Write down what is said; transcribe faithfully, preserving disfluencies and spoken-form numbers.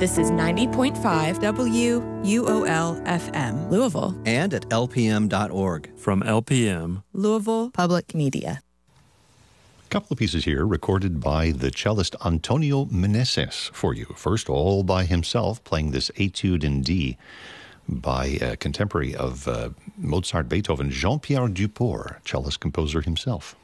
This is ninety point five W U O L F M, Louisville. And at L P M dot org. From L P M, Louisville Public Media. A couple of pieces here recorded by the cellist Antonio Meneses for you. First, all by himself, playing this Etude in D by a contemporary of uh, Mozart, Beethoven, Jean-Pierre Duport, cellist composer himself.